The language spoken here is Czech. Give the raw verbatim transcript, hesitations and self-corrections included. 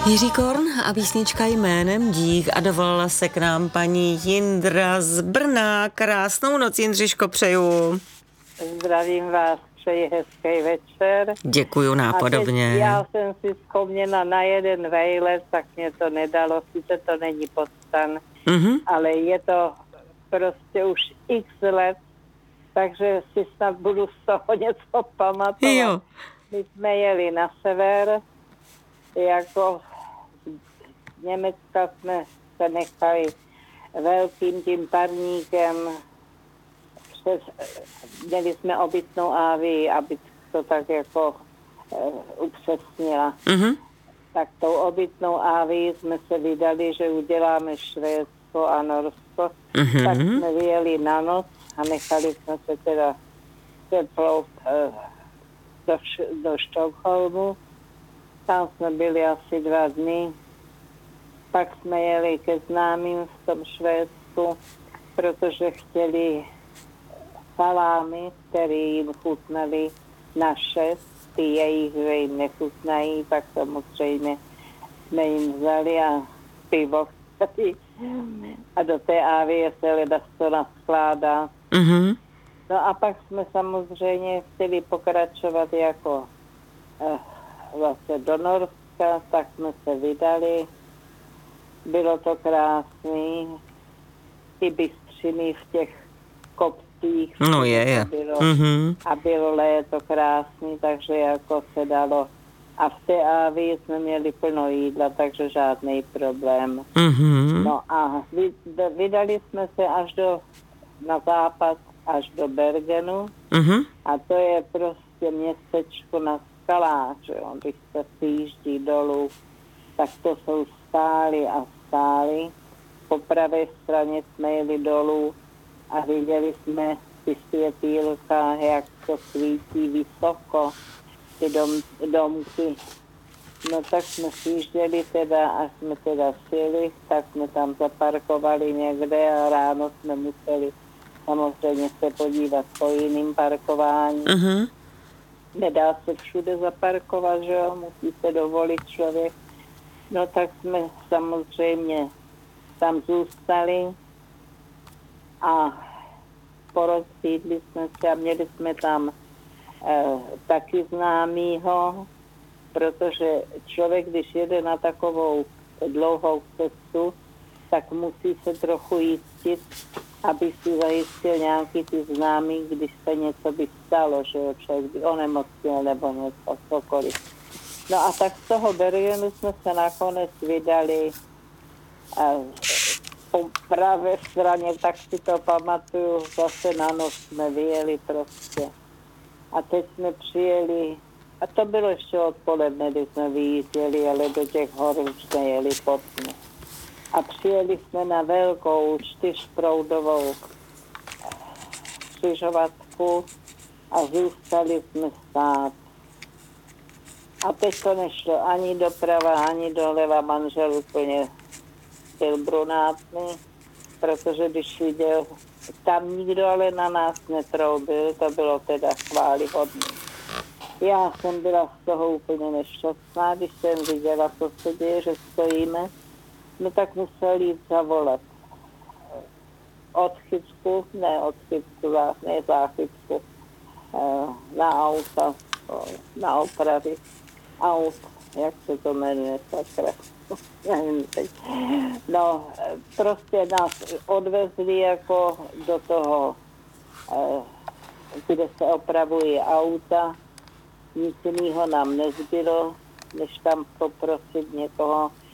Jiří Korn a písnička jménem Dík a dovolila se k nám paní Jindra z Brna. Krásnou noc, Jindřiško, přeju. Zdravím vás, přeji hezký večer. Děkuju nápodobně. A teď já jsem si vzpomněla na jeden vejlet, tak mě to nedalo, sice to není podstan, mm-hmm. ale je to prostě už x let, takže si snad budu z toho něco pamatovat. Jo. My jsme jeli na sever, jako z Německa jsme se nechali velkým tím parníkem, přes, měli jsme obytnou Avii, aby to tak jako uh, upřesnila. Mm-hmm. Tak tou obytnou Avii jsme se vydali, že uděláme Švédsko a Norsko, mm-hmm. tak jsme vyjeli na noc a nechali jsme se teda teplou uh, do, do Štokholmu. Tam jsme byli asi dva dny. Pak jsme jeli ke známým v tom Švédsku, protože chtěli salámy, které jim chutnaly naše, ty jejich, že jim nechutnají, tak samozřejmě jsme jim vzali a pivo chtěli. A do té Avie se leda to naskládá. Mm-hmm. No a pak jsme samozřejmě chtěli pokračovat jako eh, vlastně do Norska, tak jsme se vydali. Bylo to krásný. Ty bystřiny v těch kopcích. No je, je. Bylo, mm-hmm. A bylo léto krásný, takže jako se dalo. A v té Avii jsme měli plno jídla, takže žádný problém. Mm-hmm. No a vydali jsme se až do, na západ, až do Bergenu. Mm-hmm. A to je prostě městečko na skalách, že jo. Když se přijíždí dolů, tak to jsou stály a stály. Po pravé straně jsme jeli dolů a viděli jsme ty světýlka, jak to svítí vysoko, ty dom, domky. No tak jsme přijížděli teda, až jsme teda sjeli, tak jsme tam zaparkovali někde a ráno jsme museli samozřejmě se podívat po jiným parkování. Uh-huh. Nedá se všude zaparkovat, že jo, musí se dovolit člověk. No tak jsme samozřejmě tam zůstali a porozpídli jsme se a měli jsme tam eh, taky známýho, protože člověk, když jede na takovou dlouhou cestu, tak musí se trochu jistit, aby si zajistil nějaký ty známý, když se něco by stalo, že člověk by onemocnil nebo něco, cokoliv. No a tak z toho Bergenu jsme se nakonec vydali a po pravé straně, tak si to pamatuju, zase na noc jsme vyjeli prostě. A teď jsme přijeli, a to bylo ještě odpoledne, kdy jsme vyjížděli, ale do těch hor už jsme jeli potně. A přijeli jsme na velkou čtyřproudovou křižovatku a zůstali jsme stát. A teď to nešlo ani doprava, ani doleva, manžel úplně byl brunátný, protože když viděl, tam nikdo ale na nás netroubil, to bylo teda chválihodné. Já jsem byla z toho úplně nešťastná, když jsem viděla, co se děje, že stojíme, no tak musel jít zavolat odchytku, ne odchytku, ne záchytku, na auta, na opravy aut, jak se to jmenuje, sakra. Nevím teď. No, prostě nás odvezli jako do toho, kde se opravují auta. Nic jiného nám nezbylo, než tam poprosit někoho,